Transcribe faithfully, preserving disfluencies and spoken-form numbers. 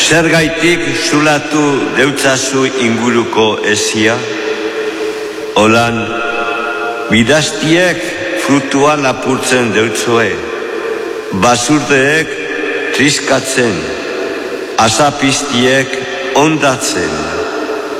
Zergaitik zulatu deutzazu inguruko ezia? Olan, bidaztiek frutua lapurtzen deutzoe, basurdeek triskatzen, azapiztiek ondatzen.